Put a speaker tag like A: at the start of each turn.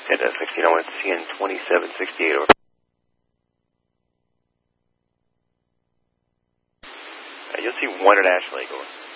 A: At 16, I want to see in 2768 over. You'll see one at Ash Lake over.